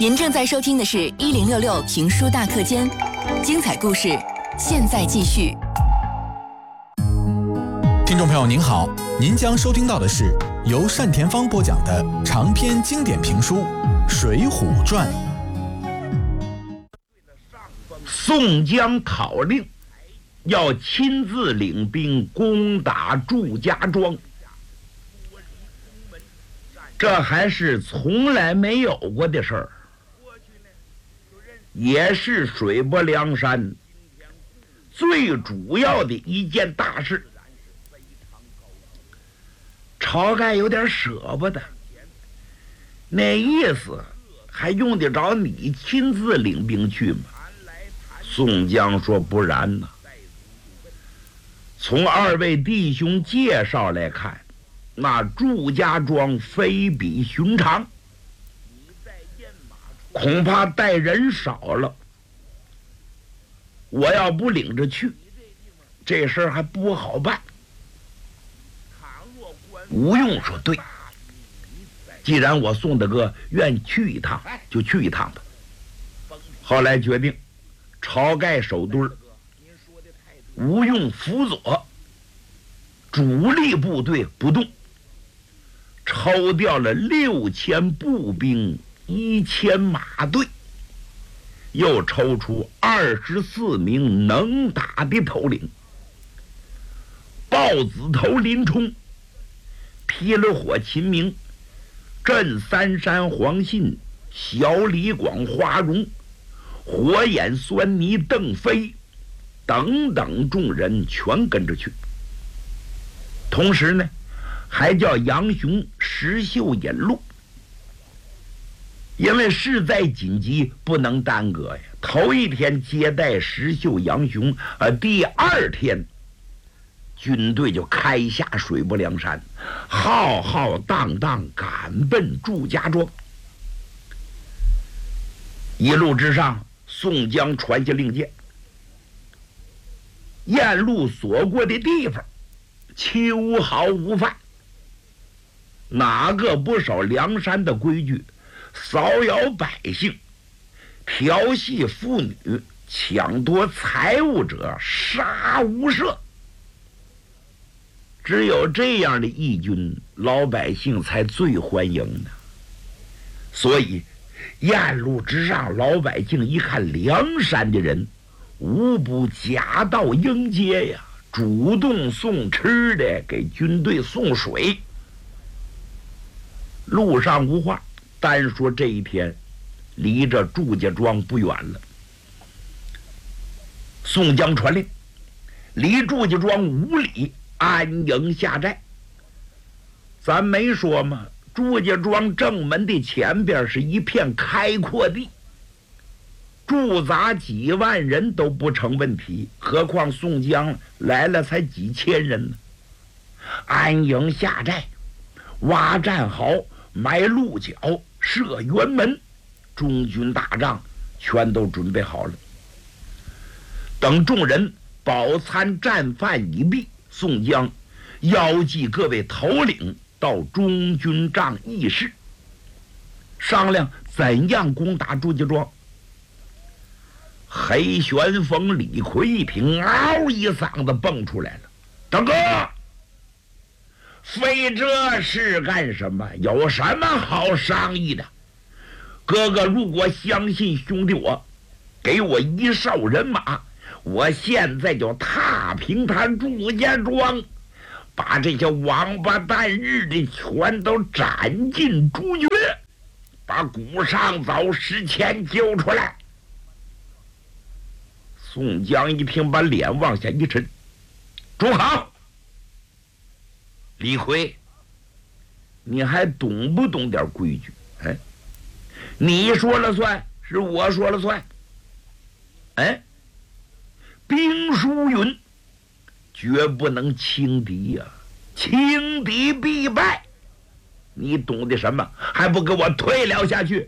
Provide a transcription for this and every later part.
您正在收听的是1066评书大课间，精彩故事现在继续。 听众朋友您好，您将收听到的是由单田芳播讲的长篇经典评书《水浒传》。 宋江讨令，要亲自领兵攻打祝家庄，这还是从来没有过的事儿，也是水泊梁山最主要的一件大事。晁盖有点舍不得，那意思还用得着你亲自领兵去吗？宋江说不然呢，从二位弟兄介绍来看，那祝家庄非比寻常，恐怕带人少了，我要不领着去，这事儿还不好办。吴用说对，既然我宋大哥愿去一趟，就去一趟吧。后来决定晁盖守墩儿，吴用辅佐，主力部队不动，抽调了6000步兵，1000马队，又抽出24名能打的头领。豹子头林冲、劈了火秦明、镇三山黄信、小李广花荣、火眼狻猊邓飞等等众人全跟着去。同时呢，还叫杨雄、石秀引路，因为事在紧急，不能耽搁呀。头一天接待石秀、杨雄，第二天军队就开下水泊梁山，浩浩荡荡赶奔祝家庄。一路之上，宋江传下令箭，沿路所过的地方秋毫无犯，哪个不守梁山的规矩，骚扰百姓、调戏妇女、抢夺财物者，杀无赦。只有这样的义军，老百姓才最欢迎呢。所以沿路之上，老百姓一看梁山的人，无不夹道迎接呀，主动送吃的，给军队送水。路上无话，单说这一天离着祝家庄不远了。宋江传令，离祝家庄5里安营下寨。咱没说吗？祝家庄正门的前边是一片开阔地，驻扎几万人都不成问题，何况宋江来了才几千人呢。安营下寨，挖战壕，埋鹿角，设辕门，中军大帐全都准备好了。等众人饱餐战饭已毕，宋江邀集各位头领到中军帐议事，商量怎样攻打祝家庄。黑旋风李逵一听，嗷一嗓子蹦出来了：“大哥，费这事干什么？有什么好商议的？哥哥如果相信兄弟我，给我1哨人马，我现在就踏平他祝家庄，把这些王八蛋日的全都斩尽诛绝，把古上早石前揪出来。”宋江一听，把脸往下一沉：“中好！李逵，你还懂不懂点规矩？哎，你说了算，是我说了算。哎，兵书云，绝不能轻敌呀，轻敌必败。你懂得什么？还不给我退了下去？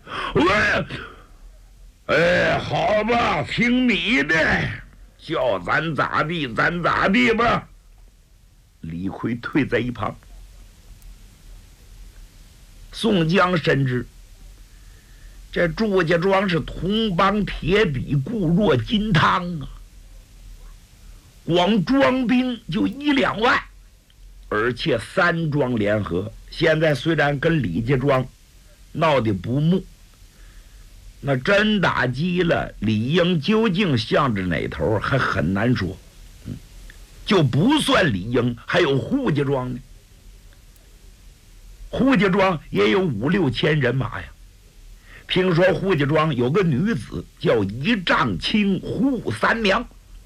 哎，好吧，听你的，叫咱咋地咱咋地吧。”李逵退在一旁。宋江深知这祝家庄是铜帮铁壁，固若金汤啊！光庄兵就1-2万，而且3庄联合。现在虽然跟李家庄闹得不睦，那真打击了，李应究竟向着哪头还很难说。就不算李应，还有胡家庄呢。胡家庄也有5-6千人马呀。听说胡家庄有个女子叫一丈青胡三娘，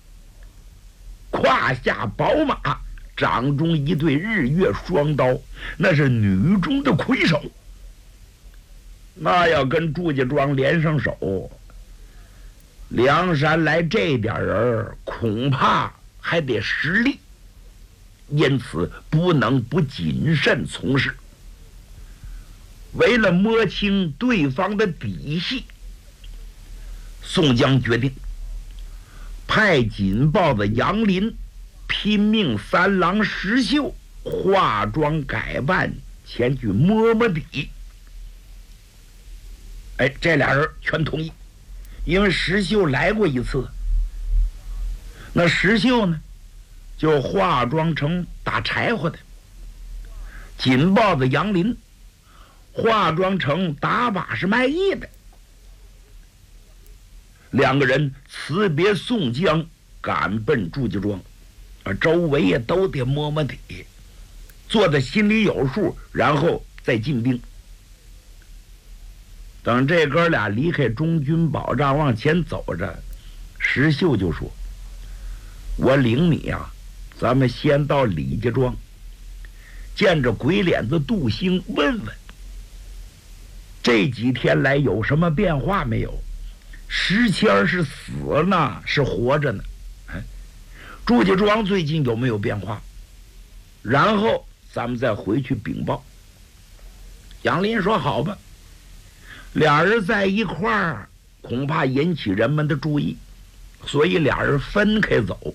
胯下宝马，掌中一对日月双刀，那是女中的魁首。那要跟祝家庄连上手，梁山来这点人恐怕还得实力，因此不能不谨慎从事。为了摸清对方的底细，宋江决定派紧豹子杨林、拼命三郎石秀化妆改扮前去摸摸底。这俩人全同意，因为石秀来过一次。那石秀呢，就化妆成打柴火的；紧豹子杨林化妆成打把式卖艺的。2个人辞别宋江，赶奔祝家庄，周围也都得摸摸底，做的心里有数，然后再进兵。等这哥俩离开中军保障往前走着，石秀就说：“我领你啊，咱们先到李家庄，见着鬼脸子杜兴问问，这几天来有什么变化没有？石谦是死呢，是活着呢？祝家庄最近有没有变化？然后咱们再回去禀报。”杨林说：“好吧。”俩人在一块儿，恐怕引起人们的注意，所以俩人分开走。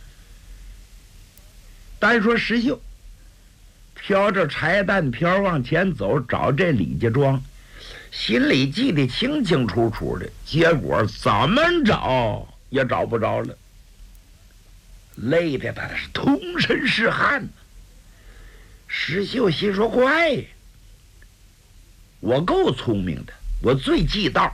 单说石秀挑着柴担挑往前走，找这李家庄，心里记得清清楚楚的，结果怎么找也找不着了，累得他是通身是汗。石秀心说：“怪呀，我够聪明的，我最记道。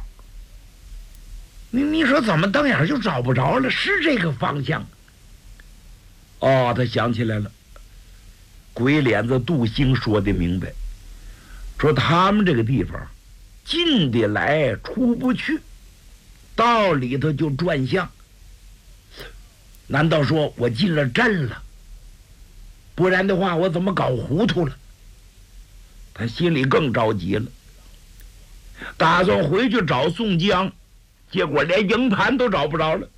你说怎么瞪眼就找不着了？是这个方向。”他想起来了，鬼脸子杜兴说的明白，说他们这个地方进得来出不去，到里头就转向。难道说我进了阵了？不然的话我怎么搞糊涂了？他心里更着急了，打算回去找宋江，结果连营盘都找不着了。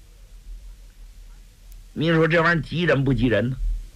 你说这玩意儿急人不急人呢？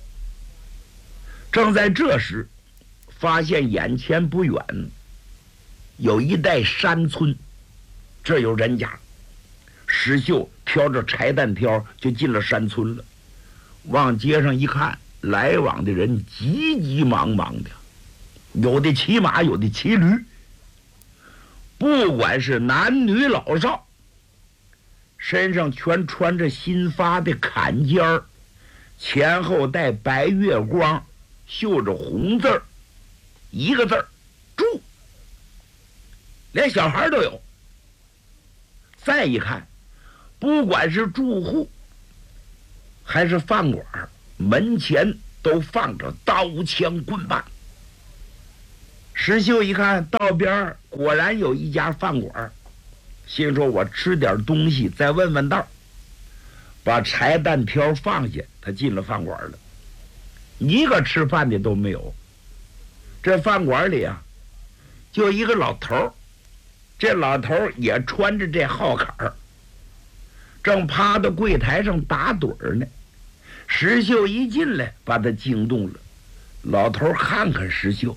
正在这时，发现眼前不远有一带山村，这有人家。石秀挑着柴担挑就进了山村了。往街上一看，来往的人急急忙忙的，有的骑马，有的骑驴，不管是男女老少，身上全穿着新发的坎肩儿，前后带白月光，绣着红字儿，一个字儿住，连小孩都有。再一看，不管是住户还是饭馆，门前都放着刀枪棍棒。石秀一看道边果然有一家饭馆，心说我吃点东西再问问道，把柴担挑放下，他进了饭馆了。一个吃饭的都没有。这饭馆里啊，就一个老头儿，这老头儿也穿着这号坎儿，正趴到柜台上打盹儿呢。石秀一进来，把他惊动了。老头儿看看石秀，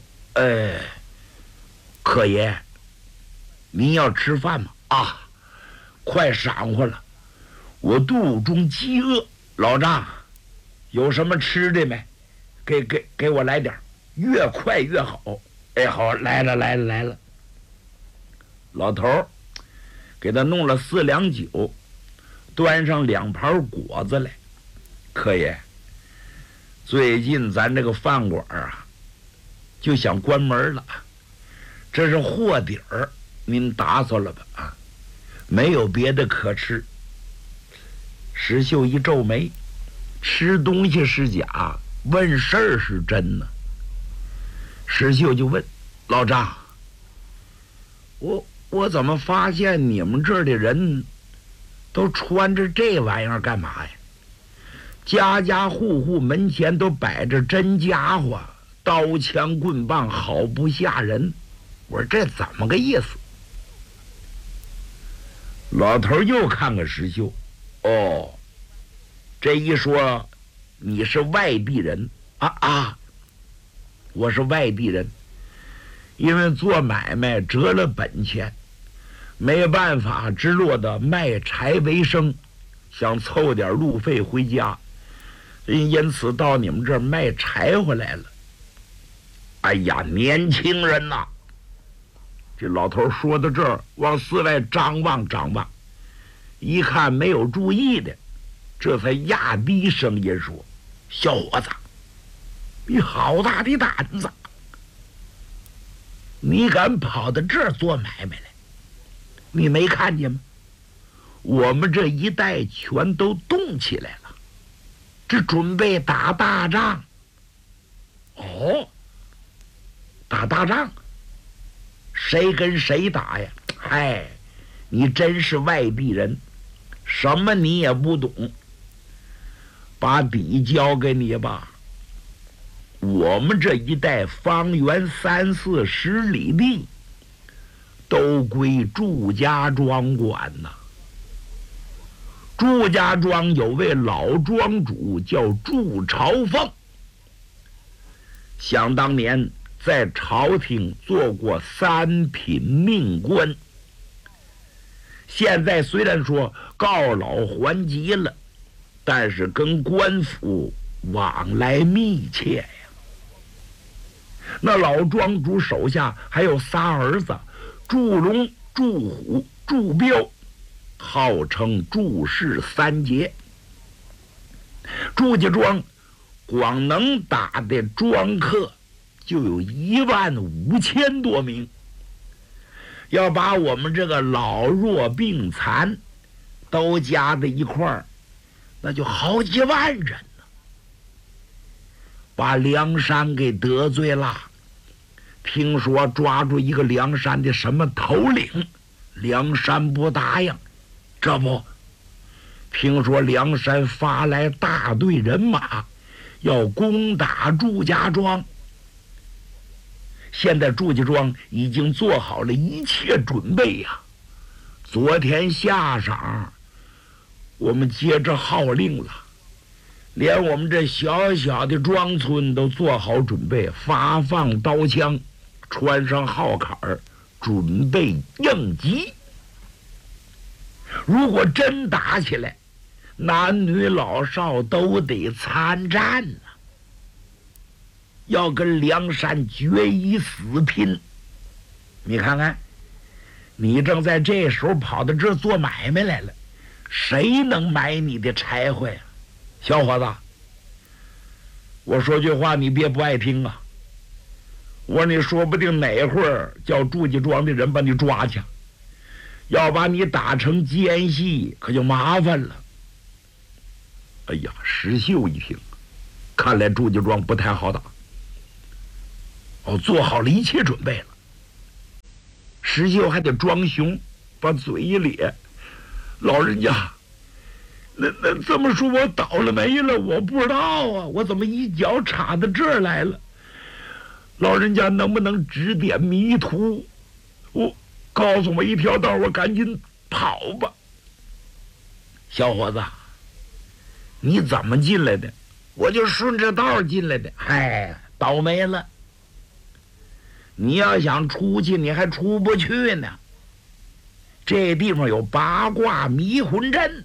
客爷，您要吃饭吗？啊，快晌午了，我肚中饥饿。老丈，有什么吃的没？给我来点，越快越好。好，来了。 老头儿给他弄了4两酒，端上2盘果子来。客爷，最近咱这个饭馆啊，就想关门了，这是货底儿，您打算了吧？啊，没有别的可吃。石秀一皱眉，吃东西是假，问事儿是真呢。石秀就问老张，我怎么发现你们这儿的人都穿着这玩意儿干嘛呀？家家户户门前都摆着真家伙，刀枪棍棒，好不吓人。我说这怎么个意思？老头又看看石秀，哦，这一说你是外地人啊，我是外地人，因为做买卖折了本钱，没办法，只落得卖柴为生，想凑点路费回家，因此到你们这儿卖柴火来了。哎呀，年轻人呐！这老头说到这儿，往四外张望张望，一看没有注意的，这才压低声音说：“小伙子，你好大的胆子！你敢跑到这儿做买卖来？你没看见吗？我们这一带全都动起来了，这准备打大仗。哦，打大仗？谁跟谁打呀？嗨，你真是外地人，什么你也不懂。把底交给你吧。我们这一带方圆30-40里地，都归祝家庄管呐。祝家庄有位老庄主叫祝朝凤，想当年在朝廷做过3品命官，现在虽然说告老还籍了，但是跟官府往来密切呀。那老庄主手下还有3儿子，祝龙、祝虎、祝彪，号称祝氏3杰。祝家庄光能打的庄客就有15000多名，要把我们这个老弱病残都加在一块儿，那就好几万人呢。把梁山给得罪了，听说抓住一个梁山的什么头领，梁山不答应。这不，听说梁山发来大队人马，要攻打祝家庄。现在祝家庄已经做好了一切准备呀。昨天下晌，我们接着号令了，连我们这小小的庄村都做好准备，发放刀枪，穿上号坎儿，准备应急。如果真打起来，男女老少都得参战呐，要跟梁山决一死拼。你看看，你正在这时候跑到这儿做买卖来了，谁能买你的柴火呀？小伙子，我说句话你别不爱听啊。我说你说不定哪会儿叫祝家庄的人把你抓去，要把你打成奸细，可就麻烦了。哎呀，石秀一听，看来祝家庄不太好打。做好了一切准备了。石秀还得装凶，把嘴一咧：“老人家，那这么说我倒了霉了，我不知道啊，我怎么一脚插到这儿来了？老人家能不能指点迷途？我告诉我一条道，我赶紧跑吧。”小伙子，你怎么进来的？我就顺着道进来的。嗨，倒霉了！你要想出去，你还出不去呢。这地方有八卦迷魂阵，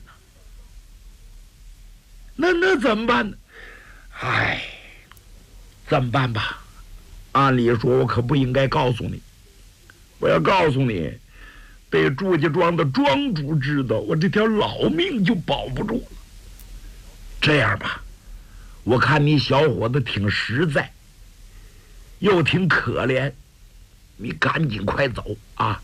那怎么办呢？唉，这么办吧？按理说我可不应该告诉你，我要告诉你， 被祝家庄的庄主知道，我这条老命就保不住了。这样吧，我看你小伙子挺实在，又挺可怜，你赶紧快走啊！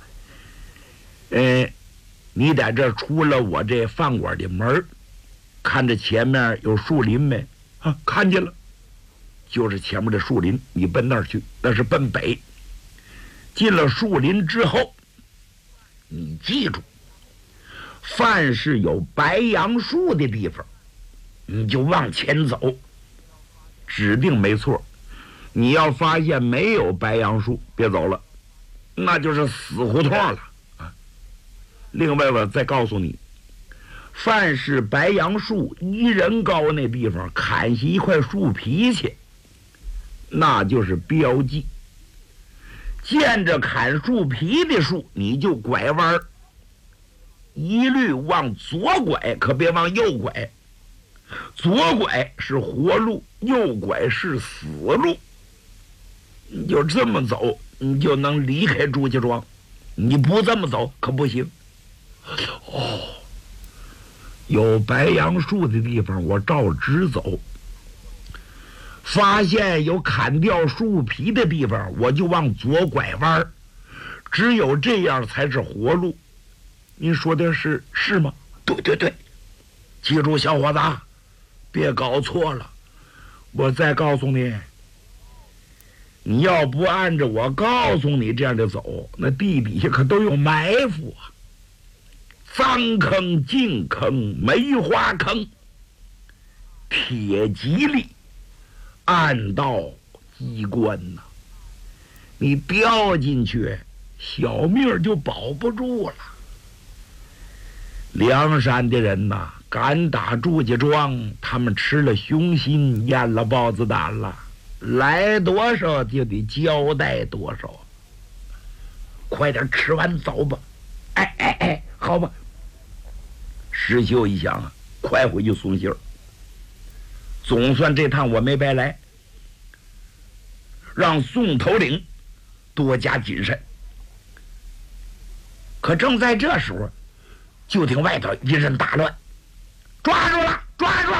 你在这出了我这饭馆的门，看着前面有树林没？啊，看见了，就是前面的树林，你奔那儿去，那是奔北。进了树林之后，你记住，凡是有白杨树的地方，你就往前走，指定没错。你要发现没有白杨树，别走了，那就是死胡同了啊。另外我再告诉你，凡是白杨树1人高那地方砍下一块树皮去，那就是标记。见着砍树皮的树，你就拐弯，一律往左拐，可别往右拐。左拐是活路，右拐是死路。你就这么走，你就能离开祝家庄。你不这么走可不行。哦，有白杨树的地方我照直走，发现有砍掉树皮的地方我就往左拐弯，只有这样才是活路。您说的是吗？对，记住小伙子，别搞错了。我再告诉你，你要不按照我告诉你这样的走，那地底下可都有埋伏啊，脏坑、净坑、梅花坑、铁蒺藜、暗道、机关呐，你掉进去，小命就保不住了。梁山的人呐，敢打祝家庄，他们吃了雄心，咽了豹子胆了，来多少就得交代多少。快点吃完走吧。哎，好吧。石秀一想啊，快回去送信儿，总算这趟我没白来，让宋头领多加谨慎。可正在这时候，就听外头一阵大乱，抓住了！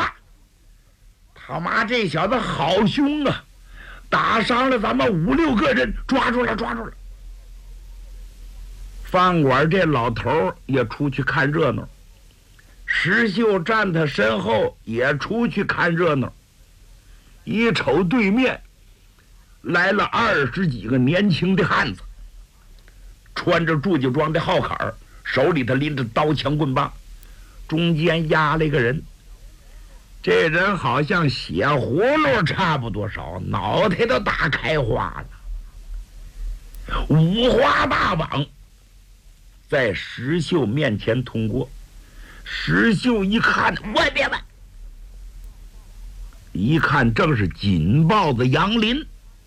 他妈这小子好凶啊，打伤了咱们5、6个人，抓住了！饭馆这老头也出去看热闹，石秀站他身后也出去看热闹。一瞅对面来了20几个年轻的汉子，穿着祝家庄的号坎儿，手里头拎着刀枪棍棒，中间压了一个人。这人好像血葫芦差不多少，脑袋都打开花了，五花大绑，在石秀面前通过。石秀一看，外边来，一看正是锦豹子杨林。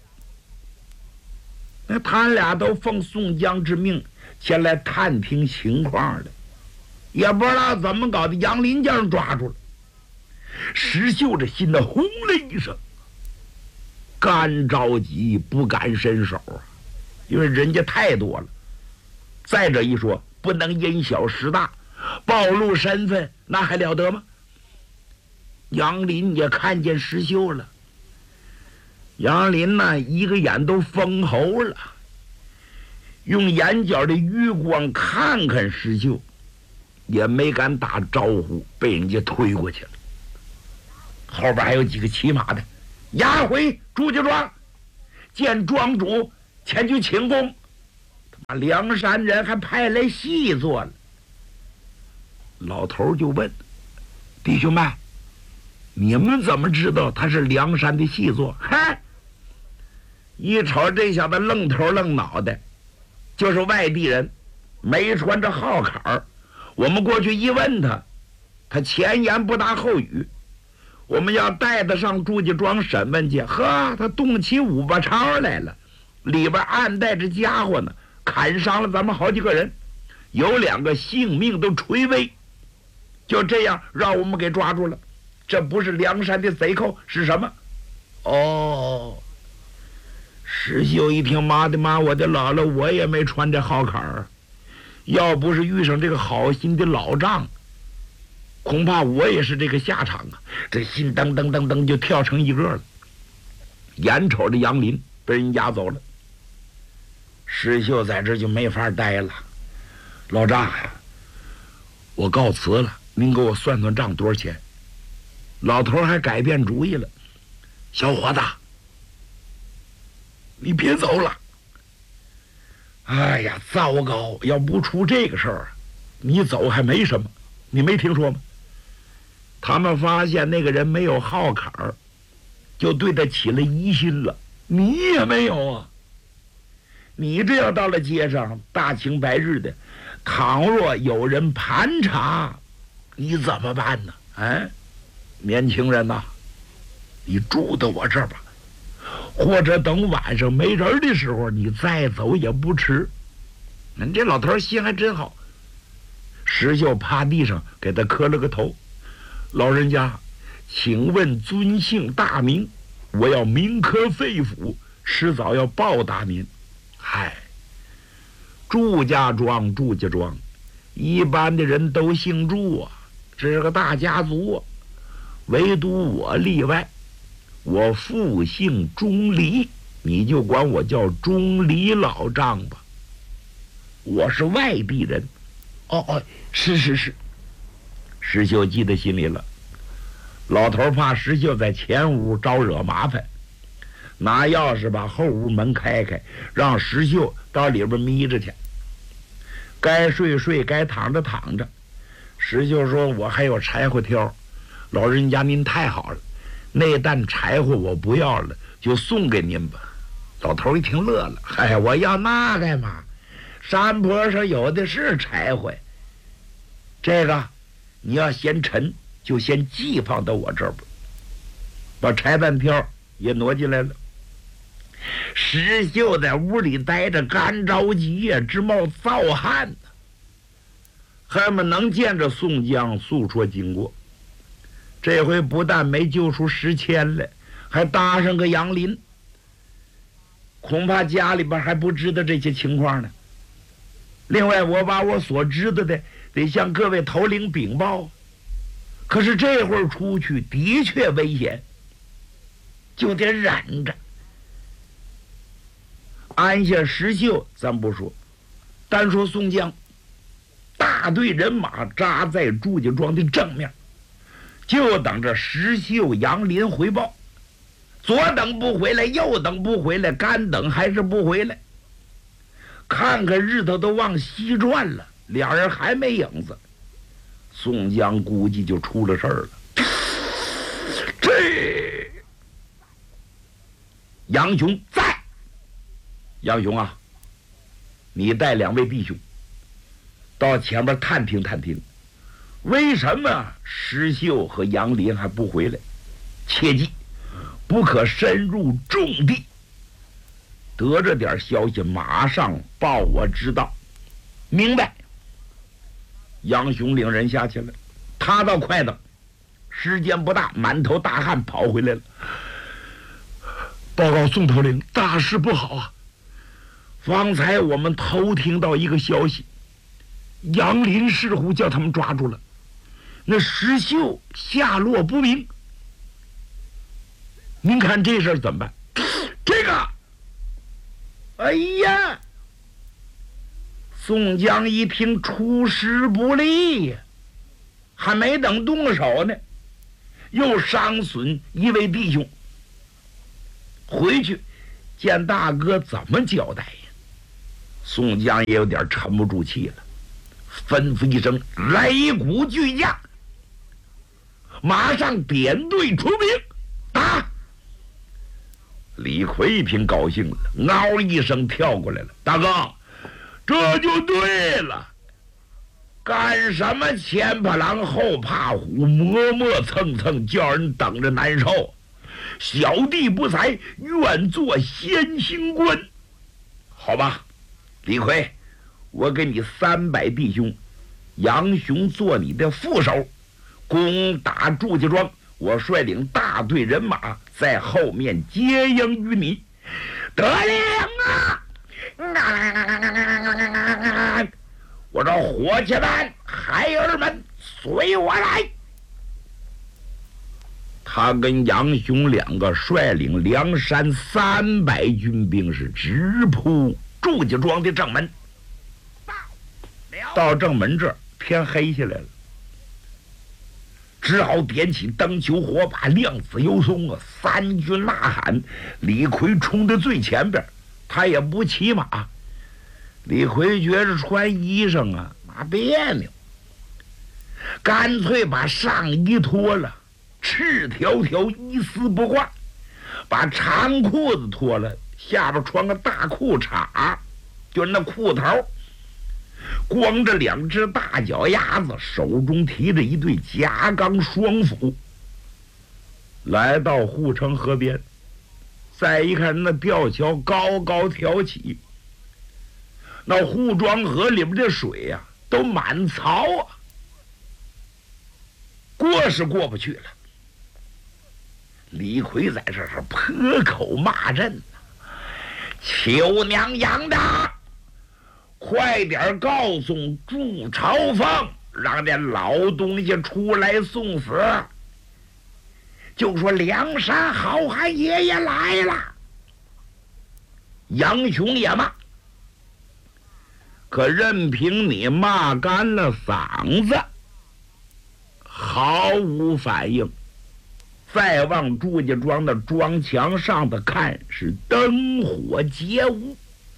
那他俩都奉宋江之命前来探听情况的，也不知道怎么搞的，杨林将人抓住了。石秀这心的轰了一声，干着急不敢伸手啊，因为人家太多了。再者一说，不能因小失大，暴露身份那还了得吗？杨林也看见石秀了，杨林呢，一个眼都封喉了，用眼角的余光看看石秀，也没敢打招呼，被人家推过去了。后边还有几个骑马的，押回祝家庄，见庄主前去请功。他妈梁山人还派来细作了。老头就问弟兄们，你们怎么知道他是梁山的细作？嗨，一瞅这小子愣头愣脑袋，就是外地人，没穿着号坎儿。我们过去一问他，他前言不搭后语。我们要带他上祝家庄审问去，呵，他动起五把抄来了，里边暗带着家伙呢，砍伤了咱们好几个人，有2个性命都垂危，就这样让我们给抓住了。这不是梁山的贼寇是什么？哦，石秀一听，妈的妈，我的姥姥，我也没穿这号坎儿， 要不是遇上这个好心的老丈，恐怕我也是这个下场啊！这心噔噔噔噔就跳成一个了。眼瞅着杨林被人押走了，石秀在这就没法待了。老丈呀，我告辞了，您给我算算账多少钱？老头还改变主意了，小伙子，你别走了。哎呀，糟糕！要不出这个事儿，你走还没什么。你没听说吗？他们发现那个人没有号坎儿，就对他起了疑心了。你也没有啊！你这要到了街上，大清白日的，倘若有人盘查，你怎么办呢？哎，年轻人呐，你住到我这儿吧。或者等晚上没人的时候，你再走也不迟。你这老头心还真好。石秀趴地上给他磕了个头：“老人家，请问尊姓大名？我要铭刻肺腑，迟早要报答您。”嗨，祝家庄，一般的人都姓祝啊，这是个大家族啊，唯独我例外。我父姓钟离，你就管我叫钟离老丈吧。我是外地人。哦，是。石秀记在心里了。老头怕石秀在前屋招惹麻烦，拿钥匙把后屋门开，让石秀到里边眯着去。该睡，该躺着。石秀说：“我还有柴火挑，老人家您太好了。那担柴火我不要了，就送给您吧。”老头一听乐了：“嗨，我要那干嘛？山坡上有的是柴火，这个你要嫌沉，就先寄放到我这儿吧。”把柴担挑也挪进来了。石秀在屋里待着，干着急呀，直冒燥汗呢。还没能见着宋江诉说经过。这回不但没救出石谦来，还搭上个杨林，恐怕家里边还不知道这些情况呢。另外，我把我所知道的得向各位头领禀报。可是这会儿出去的确危险，就得忍着。安下石秀咱不说，单说宋江，大队人马扎在祝家庄的正面，就等着石秀、杨林回报。左等不回来，右等不回来，干等还是不回来。看看日头都往西转了，俩人还没影子。宋江估计就出了事儿了。这杨雄在，杨雄啊，你带2位弟兄到前面探听探听，为什么石秀和杨林还不回来？切记不可深入重地，得着点消息马上报我知道。明白。杨雄领人下去了，他倒快的，时间不大，满头大汗跑回来了。报告宋头领，大事不好啊！方才我们偷听到一个消息，杨林似乎叫他们抓住了，那石秀下落不明。您看这事儿怎么办？这个，哎呀！宋江一听出师不利呀，还没等动手呢，又伤损1位弟兄。回去见大哥怎么交代呀？宋江也有点沉不住气了，吩咐一声：“擂鼓巨将，马上点队出兵，打！”李逵一听高兴了，嗷一声跳过来了：“大哥，这就对了，干什么前怕狼后怕虎，磨磨蹭蹭，叫人等着难受。小弟不才，愿做先行官。好吧，李逵，我给你300弟兄，杨雄做你的副手，攻打祝家庄。我率领大队人马在后面接应于你。”得令啊！ 我说伙计们、孩儿们，随我来。他跟杨雄两个率领梁山300军兵是直扑祝家庄的正门。到正门这儿，天黑下来了，只好点起灯球火把，亮子游松啊，三军呐喊。李逵冲在最前边，他也不骑马。李逵觉着穿衣裳啊别扭，干脆把上衣脱了，赤条条一丝不挂，把长裤子脱了，下边穿个大裤衩，就是那裤头，光着2只大脚丫子，手中提着一对夹钢双斧，来到护城河边。再一看，那吊桥高高挑起，那护庄河里边的水呀都满槽啊，过是过不去了。李逵在这是破口骂阵呢：“邱娘养的，快点告诉祝朝凤，让这老东西出来送死！就说梁山好汉爷爷来了。”杨雄也骂，可任凭你骂干了嗓子，毫无反应。再往祝家庄的庄墙上的看，是灯火皆无，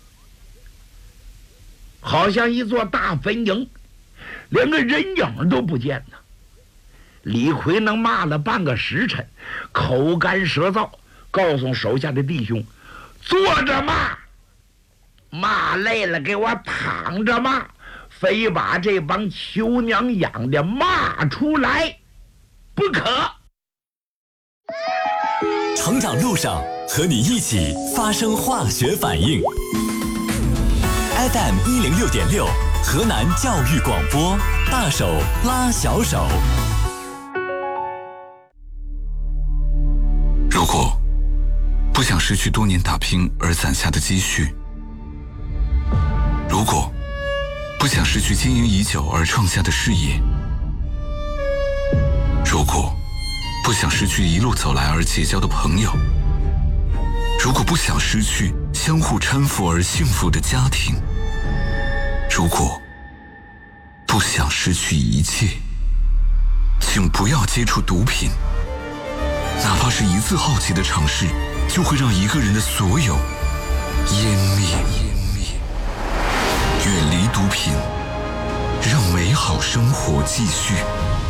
好像一座大坟茔，连个人影都不见呢。李逵能骂了半个时辰，口干舌燥，告诉手下的弟兄：“坐着骂，骂累了给我躺着骂，非把这帮囚娘养的骂出来不可。” 成长路上和你一起发生化学反应。FM 106.6，河南教育广播，大手拉小手。 如果不想失去多年打拼而攒下的积蓄，如果不想失去经营已久而创下的事业，如果不想失去一路走来而结交的朋友，如果不想失去相互搀扶而幸福的家庭，如果不想失去一切，请不要接触毒品。哪怕是一次好奇的尝试，就会让一个人的所有湮灭。远离毒品，让美好生活继续。